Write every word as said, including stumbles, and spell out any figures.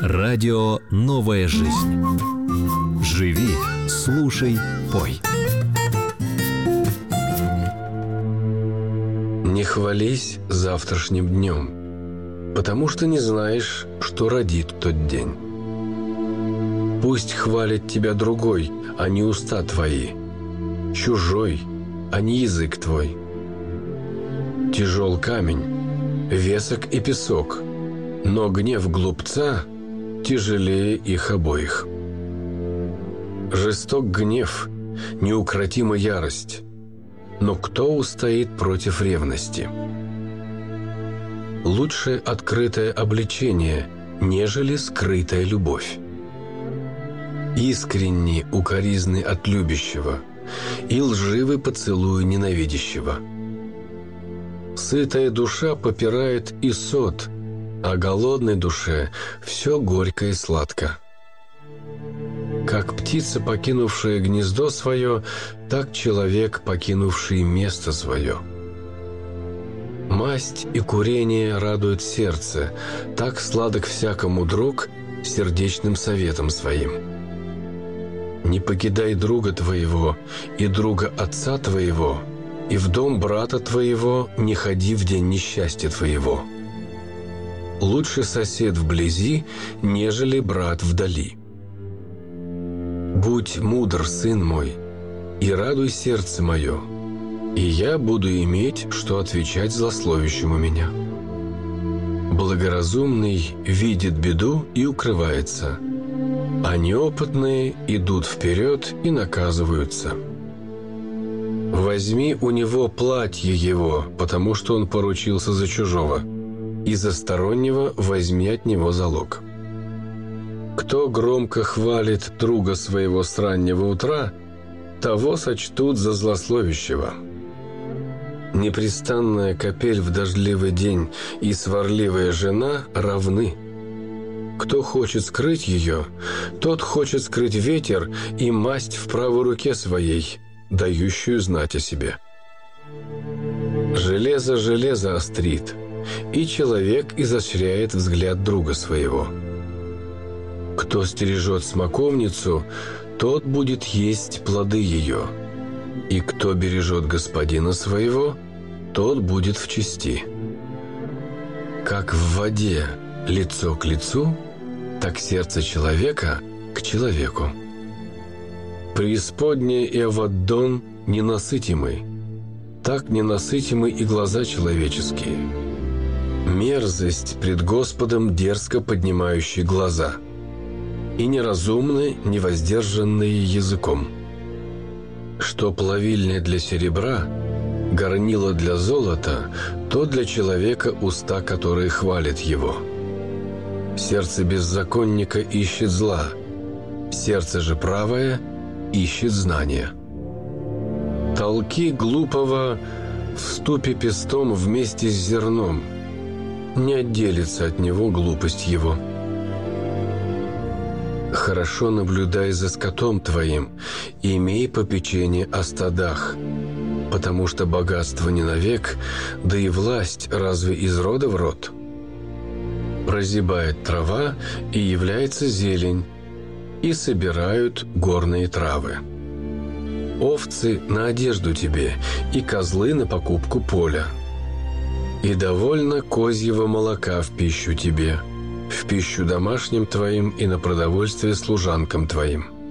Радио «Новая жизнь». Живи, слушай, пой. Не хвались завтрашним днем, потому что не знаешь, что родит тот день. Пусть хвалит тебя другой, а не уста твои, чужой, а не язык твой. Тяжел камень, весок и песок, но гнев глупца тяжелее их обоих. Жесток гнев, неукротима ярость, но кто устоит против ревности? Лучше открытое обличение, нежели скрытая любовь. Искренни укоризны от любящего и лживый поцелуй ненавидящего. Сытая душа попирает и сот, а голодной душе все горько и сладко. Как птица, покинувшая гнездо свое, так человек, покинувший место свое. Масть и курение радуют сердце, так сладок всякому друг сердечным советом своим. Не покидай друга твоего и друга отца твоего, и в дом брата твоего не ходи в день несчастья твоего. Лучше сосед вблизи, нежели брат вдали. Будь мудр, сын мой, и радуй сердце мое, и я буду иметь, что отвечать злословящему меня. Благоразумный видит беду и укрывается, а неопытные идут вперед и наказываются. Возьми у него платье его, потому что он поручился за чужого, и за стороннего возьми от него залог. Кто громко хвалит друга своего с раннего утра, того сочтут за злословящего. Непрестанная капель в дождливый день и сварливая жена равны. Кто хочет скрыть ее, тот хочет скрыть ветер и масть в правой руке своей, дающую знать о себе. Железо железо острит, и человек изощряет взгляд друга своего. Кто стережет смоковницу, тот будет есть плоды ее, и кто бережет господина своего, тот будет в чести. Как в воде лицо к лицу, так сердце человека к человеку. Преисподняя и Аваддон ненасытимы, так ненасытимы и глаза человеческие. Мерзость пред Господом дерзко поднимающие глаза, и неразумны, невоздержанные языком. Что плавильня для серебра, горнило для золота, то для человека уста, которые хвалят его. Сердце беззаконника ищет зла, сердце же правое ищет знания. Толки глупого в ступе пестом вместе с зерном, не отделится от него глупость его. Хорошо наблюдай за скотом твоим, и имей попечение о стадах, потому что богатство не навек, да и власть разве из рода в род? Прозябает трава, и является зелень, и собирают горные травы. Овцы на одежду тебе, и козлы на покупку поля. И довольно козьего молока в пищу тебе, в пищу домашним твоим и на продовольствие служанкам твоим.